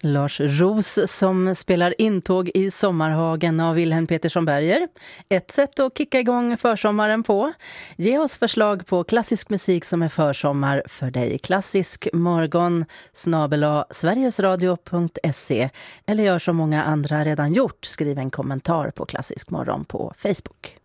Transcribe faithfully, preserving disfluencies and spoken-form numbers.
Lars Ros som spelar intåg i Sommarhagen av Wilhelm Petersson Berger. Ett sätt att kicka igång försommaren på. Ge oss förslag på klassisk musik som är försommar för dig. Klassisk morgon snabel-a sverigesradio punkt se eller gör som många andra redan gjort. Skriv en kommentar på Klassisk morgon på Facebook.